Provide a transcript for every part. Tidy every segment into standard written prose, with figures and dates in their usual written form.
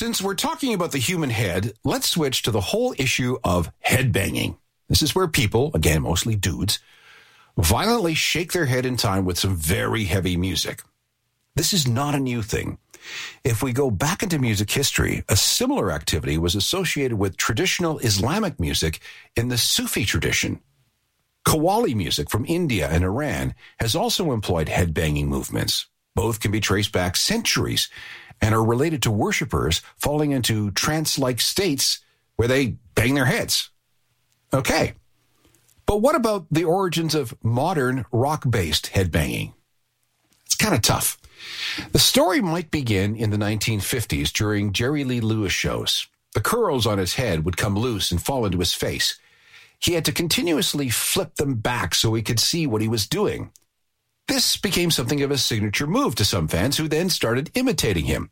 Since we're talking about the human head, let's switch to the whole issue of headbanging. This is where people, again, mostly dudes, violently shake their head in time with some very heavy music. This is not a new thing. If we go back into music history, a similar activity was associated with traditional Islamic music in the Sufi tradition. Qawwali music from India and Iran has also employed headbanging movements. Both can be traced back centuries and are related to worshippers falling into trance-like states where they bang their heads. Okay, but what about the origins of modern rock-based headbanging? It's kind of tough. The story might begin in the 1950s during Jerry Lee Lewis shows. The curls on his head would come loose and fall into his face. He had to continuously flip them back so he could see what he was doing. This became something of a signature move to some fans who then started imitating him.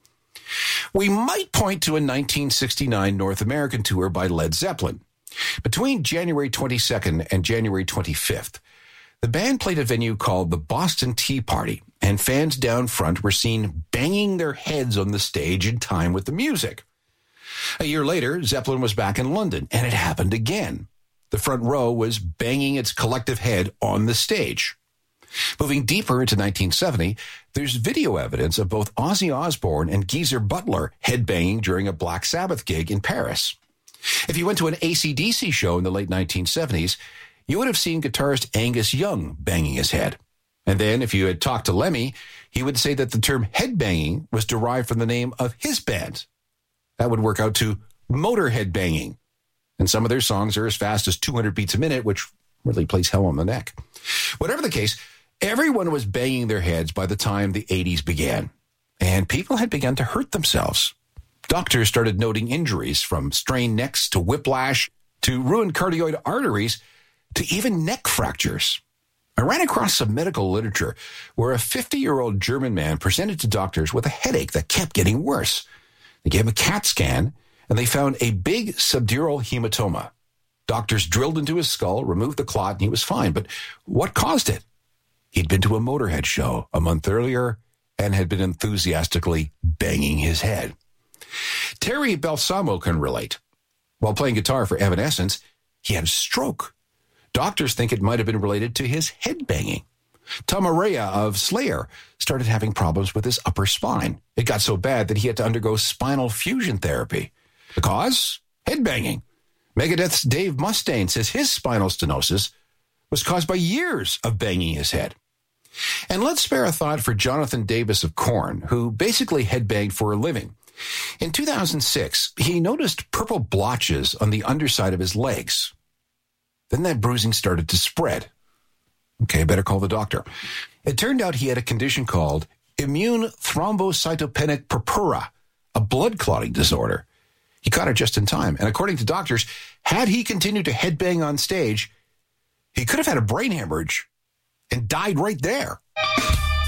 We might point to a 1969 North American tour by Led Zeppelin. Between January 22nd and January 25th, the band played a venue called the Boston Tea Party, and fans down front were seen banging their heads on the stage in time with the music. A year later, Zeppelin was back in London, and it happened again. The front row was banging its collective head on the stage. Moving deeper into 1970, there's video evidence of both Ozzy Osbourne and Geezer Butler headbanging during a Black Sabbath gig in Paris. If you went to an AC/DC show in the late 1970s, you would have seen guitarist Angus Young banging his head. And then if you had talked to Lemmy, he would say that the term headbanging was derived from the name of his band. That would work out to Motorhead banging. And some of their songs are as fast as 200 beats a minute, which really plays hell on the neck. Whatever the case, everyone was banging their heads by the time the 80s began. And people had begun to hurt themselves. Doctors started noting injuries from strained necks to whiplash to ruined cardioid arteries to even neck fractures. I ran across some medical literature where a 50-year-old German man presented to doctors with a headache that kept getting worse. They gave him a CAT scan, and they found a big subdural hematoma. Doctors drilled into his skull, removed the clot, and he was fine. But what caused it? He'd been to a Motorhead show a month earlier and had been enthusiastically banging his head. Terry Balsamo can relate. While playing guitar for Evanescence, he had a stroke. Doctors think it might have been related to his head banging. Tom Araya of Slayer started having problems with his upper spine. It got so bad that he had to undergo spinal fusion therapy. The cause? Head banging. Megadeth's Dave Mustaine says his spinal stenosis was caused by years of banging his head. And let's spare a thought for Jonathan Davis of Korn, who basically headbanged for a living. In 2006, he noticed purple blotches on the underside of his legs. Then that bruising started to spread. Okay, better call the doctor. It turned out he had a condition called immune thrombocytopenic purpura, a blood clotting disorder. He caught it just in time, and according to doctors, had he continued to headbang on stage, he could have had a brain hemorrhage and died right there.